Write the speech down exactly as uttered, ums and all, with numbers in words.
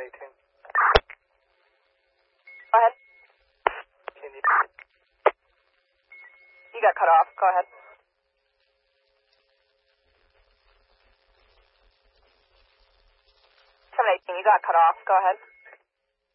eighteen. Go ahead. Can you... You got cut off. Go ahead. seven eighteen, you got cut off. Go ahead.